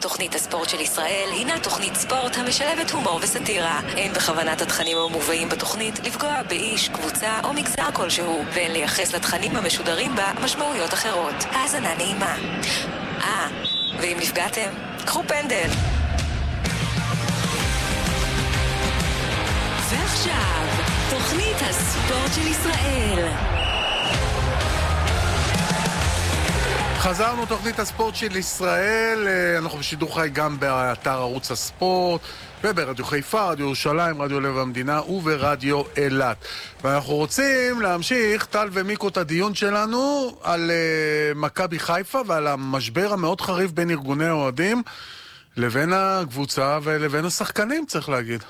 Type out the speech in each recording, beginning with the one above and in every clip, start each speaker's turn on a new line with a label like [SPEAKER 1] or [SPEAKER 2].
[SPEAKER 1] תוכנית הספורט של ישראל הינה תוכנית ספורט המשלבת הומור וסטירה. אין בכוונת התכנים המובאים בתוכנית לפגוע באיש, קבוצה או מגזר כלשהו, ואין לייחס לתכנים המשודרים בה משמעויות אחרות. האזנה נעימה. ואם נפגעתם, קחו פנדל. ועכשיו, תוכנית הספורט של ישראל.
[SPEAKER 2] חזרנו תוכנית הספורט של ישראל, אנחנו בשידור חי גם באתר ערוץ הספורט וברדיו חיפה, רדיו ירושלים, רדיו לב המדינה וברדיו אילת. ואנחנו רוצים להמשיך, טל ומיקו, את הדיון שלנו על מכבי חיפה ועל המשבר המאוד חריף בין ארגוני האוהדים לבין הקבוצה ולבין השחקנים, צריך להגיד.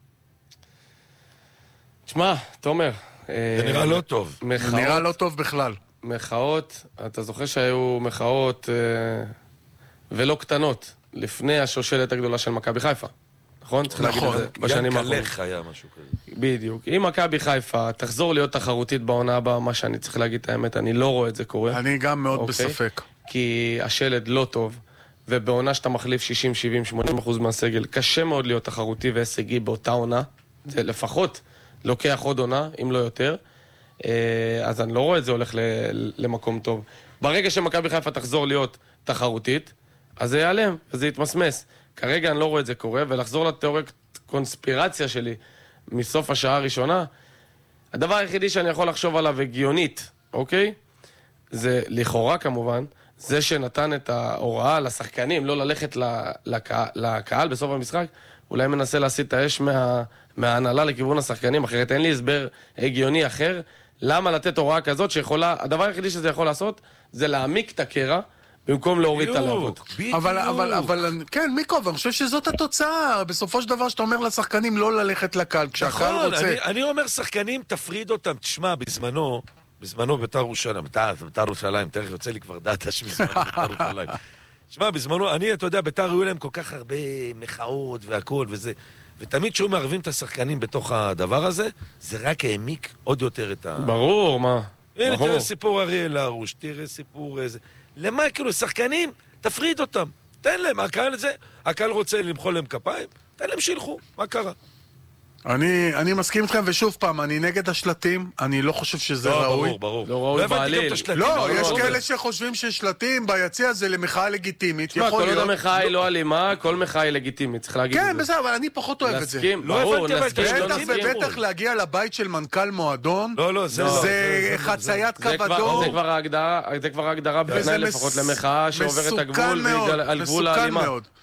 [SPEAKER 3] תשמע, תומר,
[SPEAKER 4] זה נראה לא טוב.
[SPEAKER 2] זה נראה לא טוב בכלל.
[SPEAKER 3] מחאות, אתה זוכר שהיו מחאות ולא קטנות לפני השושלת הגדולה של מכבי חיפה, נכון? צריך להגיד את זה בשנים האחרונות.
[SPEAKER 4] ינקלך היה משהו כזה.
[SPEAKER 3] בדיוק. אם מכבי חיפה תחזור להיות תחרותית בעונה הבאה, מה שאני צריך להגיד את האמת, אני לא רואה את זה קורה.
[SPEAKER 2] אני גם מאוד בספק.
[SPEAKER 3] כי השלד לא טוב, ובעונה שאתה מחליף 60, 70, 80% מהסגל, קשה מאוד להיות תחרותי והישגי באותה עונה. זה לפחות לוקח עוד עונה, אם לא יותר. אז אני לא רואה את זה הולך למקום טוב. ברגע שמכבי חיפה תחזור להיות תחרותית, אז זה ייעלם וזה יתמסמס. כרגע אני לא רואה את זה קורה, ולחזור לתיאוריית קונספירציה שלי מסוף השעה הראשונה, הדבר היחידי שאני יכול לחשוב עליו הגיונית, אוקיי? זה לכאורה כמובן, זה שנתן את ההוראה לשחקנים לא ללכת לקהל בסוף המשחק, אולי מנסה להסיט את האש מההנהלה לכיוון השחקנים, אחרת אין לי הסבר הגיוני אחר, למה לתת הוראה כזאת שיכולה, הדבר היחידי שזה יכול לעשות, זה להעמיק את הקרע, במקום להוריד את הלהבות.
[SPEAKER 2] אבל, כן, מיקו, אני חושב שזאת התוצאה, בסופו של דבר שאתה אומר לשחקנים לא ללכת לקהל, כשהקהל רוצה.
[SPEAKER 4] אני אומר שחקנים, תפריד אותם, תשמע, בזמנו בית"ר ירושלים, בית"ר ירושלים, תכף יוצא לי כבר דאטה שמזמנו בית"ר ירושלים. תשמע, בזמנו, אתה יודע, בית"ר היו להם כל כך הרבה מחאות והכל וזה, ותמיד שהוא מערבים את השחקנים בתוך הדבר הזה, זה רק העמיק עוד יותר את
[SPEAKER 3] ברור, מה?
[SPEAKER 4] הנה, תראה סיפור אריאל הרוש, תראה סיפור איזה... למה, כאילו, שחקנים, תפריד אותם, תן להם, הקהל רוצה למחול להם כפיים, תן להם שילכו, מה קרה?
[SPEAKER 2] אני מסכים איתכם, ושוב פעם, אני נגד השלטים, אני לא חושב שזה ראוי.
[SPEAKER 4] ברור.
[SPEAKER 3] לא ראוי בעליל.
[SPEAKER 2] לא, יש כאלה שחושבים ששלטים ביציע זה למחאה לגיטימית.
[SPEAKER 3] כל עוד המחאה היא לא אלימה, כל מחאה היא לגיטימית, צריך להגיד את זה.
[SPEAKER 2] כן, בסדר, אבל אני פחות אוהב את זה.
[SPEAKER 3] נסכים, ברור, נסכים.
[SPEAKER 2] ובטח להגיע לבית של מנכ"ל מועדון, זה חציית קו אדום.
[SPEAKER 3] זה כבר ההגדרה בעיניי לפחות למחאה שעוברת הגבול על גבול האלימה.